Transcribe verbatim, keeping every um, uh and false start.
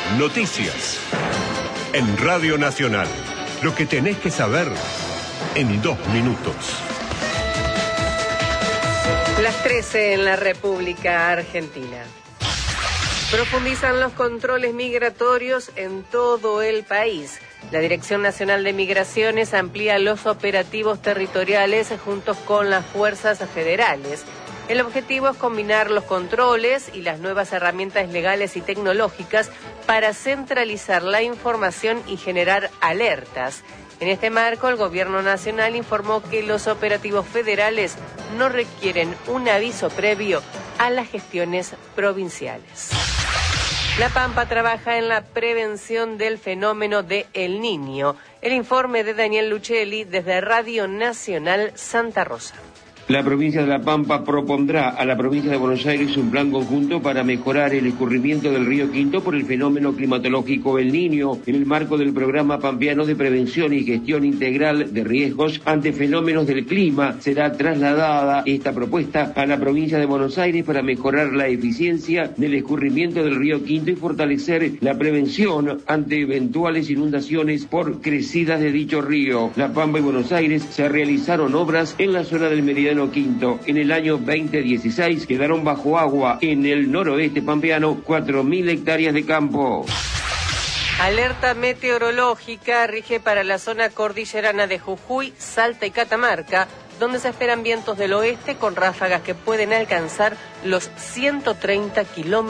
Noticias. En Radio Nacional. Lo que tenés que saber en dos minutos. Las trece en la República Argentina. Profundizan los controles migratorios en todo el país. La Dirección Nacional de Migraciones amplía los operativos territoriales junto con las fuerzas federales. El objetivo es combinar los controles y las nuevas herramientas legales y tecnológicas para centralizar la información y generar alertas. En este marco, el Gobierno Nacional informó que los operativos federales no requieren un aviso previo a las gestiones provinciales. La Pampa trabaja en la prevención del fenómeno de El Niño. El informe de Daniel Luchelli desde Radio Nacional Santa Rosa. La provincia de La Pampa propondrá a la provincia de Buenos Aires un plan conjunto para mejorar el escurrimiento del río Quinto por el fenómeno climatológico El Niño, en el marco del programa pampeano de prevención y gestión integral de riesgos ante fenómenos del clima. Será trasladada esta propuesta a la provincia de Buenos Aires para mejorar la eficiencia del escurrimiento del río Quinto y fortalecer la prevención ante eventuales inundaciones por crecidas de dicho río. La Pampa y Buenos Aires se realizaron obras en la zona del Meridiano Quinto. En el año veinte dieciséis quedaron bajo agua en el noroeste pampeano cuatro mil hectáreas de campo. Alerta meteorológica rige para la zona cordillerana de Jujuy, Salta y Catamarca, donde se esperan vientos del oeste con ráfagas que pueden alcanzar los ciento treinta kilómetros